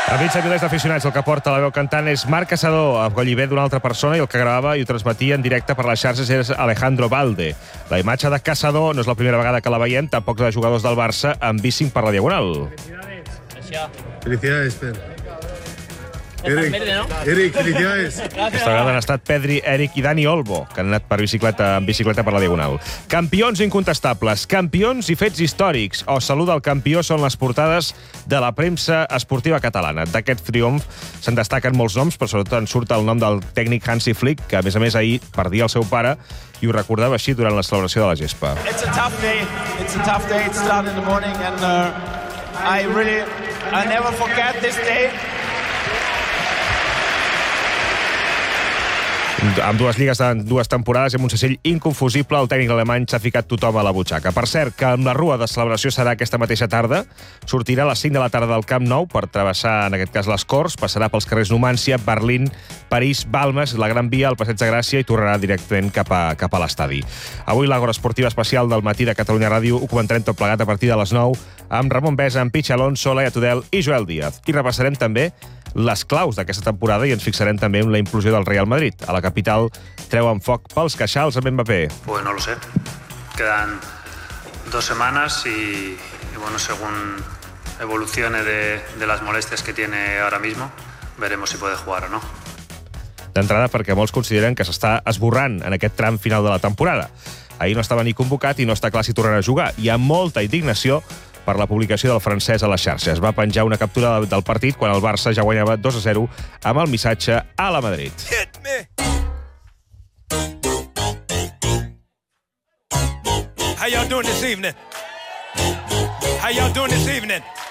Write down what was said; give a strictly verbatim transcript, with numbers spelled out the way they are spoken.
A mig de milers d'aficionats, el que porta la veu cantant és Marc Caçador, el golliver d'una altra persona, i el que gravava i ho transmetia en directe per les xarxes és Alejandro Valde. La imatge de Caçador no és la primera vegada que la veiem, tampoc de jugadors del Barça amb bicing per la Diagonal. Felicidades, Pedro. Eric, Eric, felicidades. Aquesta vegada han estat Pedri, Eric i Dani Olmo, que han anat per bicicleta, amb bicicleta per la Diagonal. Campions incontestables, campions i fets històrics. O salut del campió són les portades de la premsa esportiva catalana. D'aquest triomf se'n destaquen molts noms, però sobretot en surt el nom del tècnic Hansi Flick, que a més a més ahir perdia el seu pare i ho recordava així durant la celebració de la gespa. It's a tough day. It's a tough day. It started in the morning and uh, I really I never forget this day. Amb dues lligues en dues temporades i amb un segell inconfusible, el tècnic alemany s'ha ficat tothom a la butxaca. Per cert, que amb la rua de celebració serà aquesta mateixa tarda, sortirà a les cinc de la tarda del Camp Nou per travessar, en aquest cas, les Corts, passarà pels carrers Numància, Berlín, París, Balmes, la Gran Via, el Passeig de Gràcia i tornarà directament cap a, cap a l'estadi. Avui l'Agora Esportiva Especial del matí de Catalunya Ràdio ho comentarem tot plegat a partir de les nou amb Ramon Besa, amb Pitx Alonso, Laia Tudel i Joel Díaz. I repassarem també les claus d'aquesta temporada i ens fixarem també en la implosió del Real Madrid. A la capital treuen foc pels queixals amb Mbappé. Pues no lo sé. Quedan dos semanas y, y bueno, según evolucione de, de las molestias que tiene ahora mismo, veremos si puede jugar o no. D'entrada perquè molts consideren que s'està esborrant en aquest tram final de la temporada. Ahir no estava ni convocat i no està clar si tornarà a jugar. Hi ha molta indignació per la publicació del francès a les xarxes. Va penjar una captura del partit quan el Barça ja guanyava dos a zero amb el missatge a la Madrid. Hit me. How y'all doing this evening? How y'all doing this evening?